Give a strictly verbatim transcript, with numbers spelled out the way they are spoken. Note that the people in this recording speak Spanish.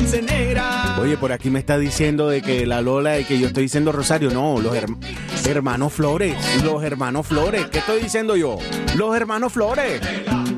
dulce negra. Oye, por aquí me está diciendo de que la Lola, de que yo estoy diciendo Rosario. No, los her- hermanos Flores. Los hermanos Flores. ¿Qué estoy diciendo yo? Los hermanos Flores.